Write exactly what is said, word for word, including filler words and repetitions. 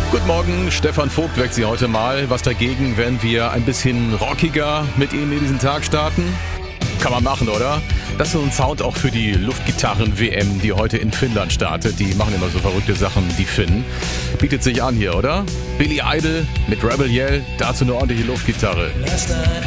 Guten Morgen, Stefan Vogt weckt Sie heute mal. Was dagegen, wenn wir ein bisschen rockiger mit Ihnen in diesen Tag starten? Kann man machen, oder? Das ist so ein Sound auch für die Luftgitarren-W M, die heute in Finnland startet. Die machen immer so verrückte Sachen, die Finnen. Bietet sich an hier, oder? Billy Idol mit Rebel Yell, dazu eine ordentliche Luftgitarre. Last night